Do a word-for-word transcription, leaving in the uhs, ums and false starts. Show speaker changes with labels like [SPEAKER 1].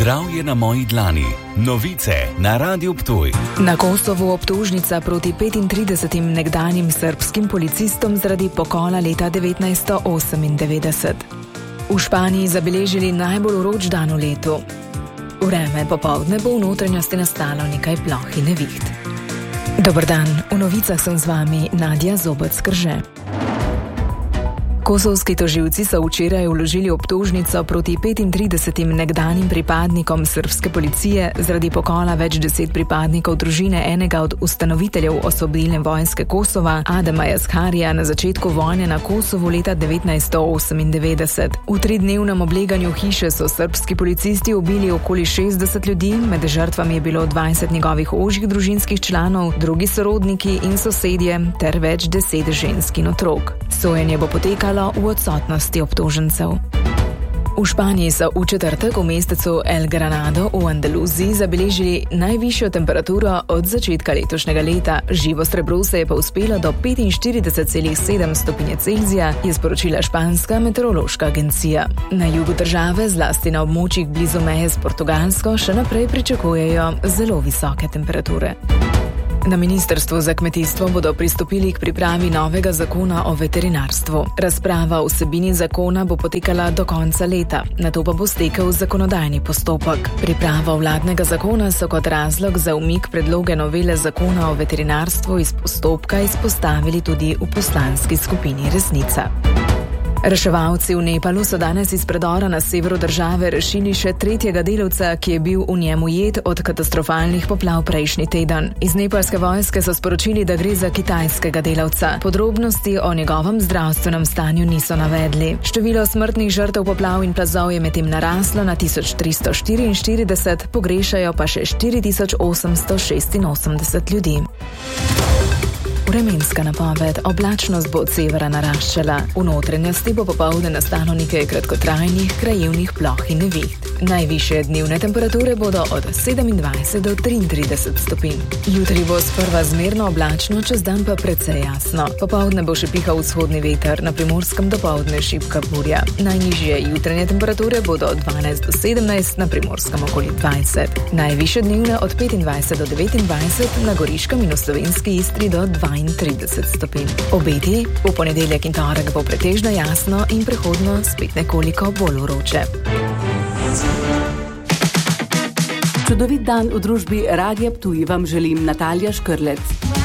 [SPEAKER 1] Zdravje na moji dlani. Novice na Radiu Ptuj.
[SPEAKER 2] Na Kosovu obtožnica proti petintridesetim nekdanjim srbskim policistom zaradi pokola leta devetnajststo osemindevetdeset. V Španiji zabeležili najbolj vroč dan v letu. Vreme popoldne bo v notranjosti nastalo nekaj ploh in neviht. Dober dan, v novicah sem z vami Nadja Zobec-Krže. Kosovski tožilci so včeraj vložili obtožnico proti petintridesetim nekdanjim pripadnikom srbske policije zaradi pokola več deset pripadnikov družine enega od ustanoviteljev Osvobodilne vojske Kosova, Adema Jaskarija, na začetku vojne na Kosovu leta devetnajststo osemindevetdeset. V tridnevnem obleganju hiše so srbski policisti ubili okoli šestdeset ljudi, med žrtvami je bilo dvajset njegovih ožjih družinskih članov, drugi sorodniki in sosedje ter več deset žensk in otrok. Sojenje bo potekalo v odsotnosti obtožencev. V Španiji so v četrtek v mestecu El Granado v Andaluziji zabeležili najvišjo temperaturo od začetka letošnjega leta. Živo srebro se je pa uspelo do petinštirideset celih sedem stopinje Celzija, je sporočila španska meteorološka agencija. Na jugu države, zlasti na območjih blizu meje s Portugalsko, še naprej pričakujejo zelo visoke temperature. Na Ministrstvu za kmetijstvo bodo pristopili k pripravi novega zakona o veterinarstvu. Razprava o vsebini zakona bo potekala do konca leta, nato pa bo stekel zakonodajni postopek. Pripravo vladnega zakona so kot razlog za umik predloge novele zakona o veterinarstvu iz postopka izpostavili tudi v poslanski skupini Resnica. Reševalci v Nepalu so danes iz predora na severu države rešili še tretjega delavca, ki je bil v njem ujet od katastrofalnih poplav prejšnji teden. Iz nepalske vojske so sporočili, da gre za kitajskega delavca. Podrobnosti o njegovem zdravstvenem stanju niso navedli. Število smrtnih žrtev poplav in plazov je medtem naraslo na tisoč tristo štiriinštirideset, pogrešajo pa še štiri tisoč osemsto šestinosemdeset ljudi. Vremenska napoved: oblačnost bo od severa naraščala. V notranjosti bo popoldne nastalo nekaj kratkotrajnih krajevnih ploh in neviht. Najvišje dnevne temperature bodo od sedemindvajset do triintrideset stopinj. Jutri bo sprva zmerno oblačno, čez dan pa precej jasno. Popoldne bo še pihal vzhodni veter, na Primorskem dopoldne šibka burja. Najnižje jutranje temperature bodo od dvanajst do sedemnajst, na Primorskem okoli dvajset. Najvišje dnevne od petindvajset do devetindvajset, na Goriškem in v Slovenski Istri do dvaintrideset stopinj. Obeti: v ponedeljek in torek bo pretežno jasno in prehodno spet nekoliko bolj vroče.
[SPEAKER 3] Čudovit dan v družbi Radia Ptuj vam želim Natalija Škrlec.